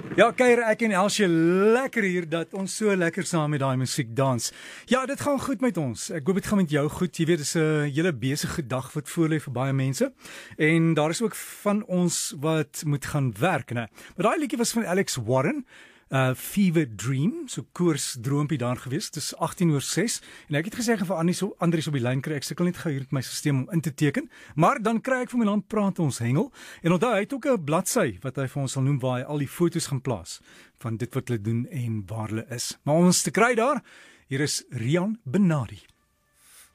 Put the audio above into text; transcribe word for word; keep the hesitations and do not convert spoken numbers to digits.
Ja, kuier ek en Elsje lekker hier dat ons so lekker saam met daai musiek dans. Ja, dit gaan goed met ons. Ek hoop dit gaan met jou goed. Jy weet, dit is 'n hele besige dag wat voorlê vir baie mense. En daar is ook van ons wat moet gaan werk, né? Maar daai liedjie was van Alex Warren. Uh, Fever Dream, so koors droompie daar gewees. Dit is agttien oor ses. En ek het gesê vir Andries, Andries op die lyn kry. Ek sukkel net gou hier met my stelsel om in te teken. Maar dan kry ek vir my land praat ons hengel. En onthou, hy het ook 'n bladsy wat hy vir ons sal noem waar hy al die foto's gaan plaas van dit wat hulle doen en waar hulle is. Maar om ons te kry daar, hier is Rian Benadi.